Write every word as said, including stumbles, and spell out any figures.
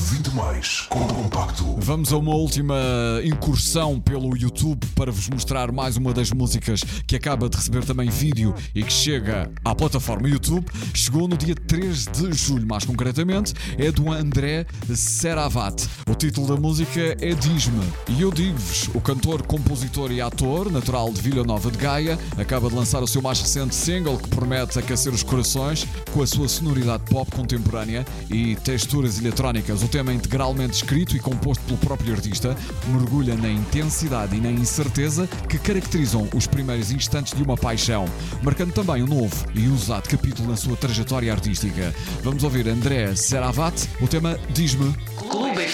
Ouvinte Mais, com compacto. Vamos a uma última incursão pelo YouTube para vos mostrar mais uma das músicas que acaba de receber também vídeo e que chega à plataforma YouTube. Chegou no dia três de julho, mais concretamente, é do André Seravat. O título da música é Diz-me. E eu digo-vos, o cantor, compositor e ator, natural de Vila Nova de Gaia, acaba de lançar o seu mais recente single que promete aquecer os corações com a sua sonoridade pop contemporânea e texturas eletrónicas. O tema é integralmente escrito e composto pelo próprio artista, mergulha na intensidade e na incerteza que caracterizam os primeiros instantes de uma paixão, marcando também um novo e usado capítulo na sua trajetória artística. Vamos ouvir André Seravat, o tema Diz-me.